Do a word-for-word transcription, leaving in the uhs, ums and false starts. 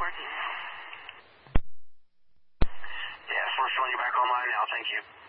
working now. Yeah, first one, you're back online now. Thank you.